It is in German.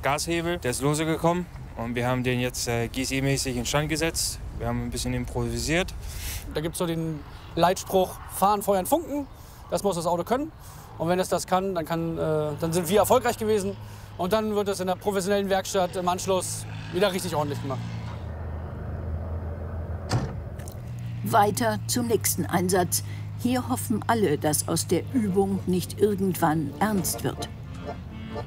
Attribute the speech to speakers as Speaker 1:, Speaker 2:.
Speaker 1: Gashebel, der ist lose gekommen. Und wir haben den jetzt GSI-mäßig in Stand gesetzt. Wir haben ein bisschen improvisiert.
Speaker 2: Da gibt es so den Leitspruch, fahren, feuern, funken. Das muss das Auto können. Und wenn es das kann, dann sind wir erfolgreich gewesen. Und dann wird es in der professionellen Werkstatt im Anschluss wieder richtig ordentlich gemacht.
Speaker 3: Weiter zum nächsten Einsatz. Hier hoffen alle, dass aus der Übung nicht irgendwann ernst wird.